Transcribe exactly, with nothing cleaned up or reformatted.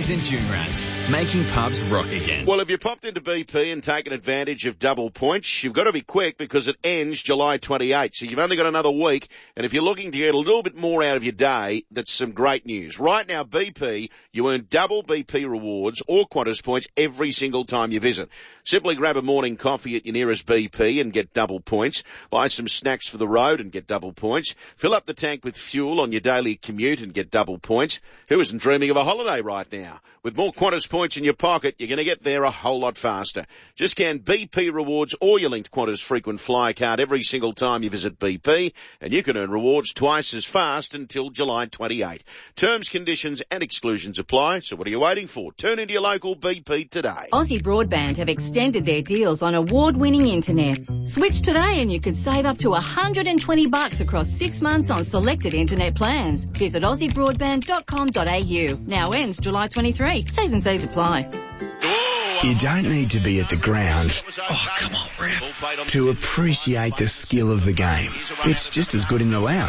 Aussies and Dune making pubs rock again. Well, if you popped into B P and taken advantage of double points, you've got to be quick because it ends July twenty-eighth. So you've only got another week. And if you're looking to get a little bit more out of your day, that's some great news. Right now, B P, you earn double B P rewards or Qantas points every single time you visit. Simply grab a morning coffee at your nearest B P and get double points. Buy some snacks for the road and get double points. Fill up the tank with fuel on your daily commute and get double points. Who isn't dreaming of a holiday right now? With more Qantas points in your pocket, you're going to get there a whole lot faster. Just scan B P rewards or your linked Qantas frequent flyer card every single time you visit B P, and you can earn rewards twice as fast until July twenty-eighth. Terms, conditions and exclusions apply. So what are you waiting for? Turn into your local B P today. Aussie Broadband have extended their deals on award-winning internet. Switch today and you could save up to one hundred twenty bucks across six months on selected internet plans. Visit aussie broadband dot com dot a u. Now ends July twenty-third. T's and C's apply. You don't need to be at the ground, oh come on ref, to appreciate the skill of the game. It's just as good in the lounge.